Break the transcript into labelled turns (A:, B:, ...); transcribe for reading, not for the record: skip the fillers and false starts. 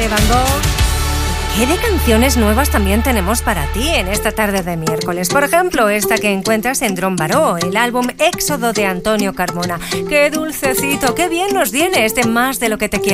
A: de Van Gogh. ¿Qué de canciones nuevas también tenemos para ti en esta tarde de miércoles? Por ejemplo, esta que encuentras en Drom Baró, el álbum Éxodo de Antonio Carmona. ¡Qué dulcecito! ¡Qué bien nos viene este Más de lo que te quiero!